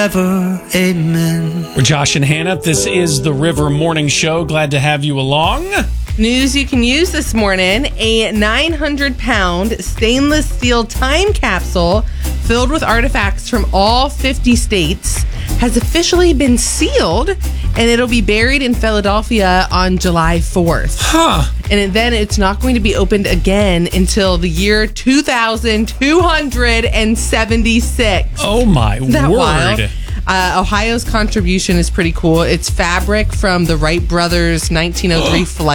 Ever, amen. We're Josh and Hannah. This is the River Morning Show. Glad to have you along. News you can use this morning. A 900-pound stainless steel time capsule filled with artifacts from all 50 states has officially been sealed, and it'll be buried in Philadelphia on July 4th. Huh. And then it's not going to be opened again until the year 2276. Oh, my Isn't that word. wild? Ohio's contribution is pretty cool. It's fabric from the Wright brothers' 1903 flight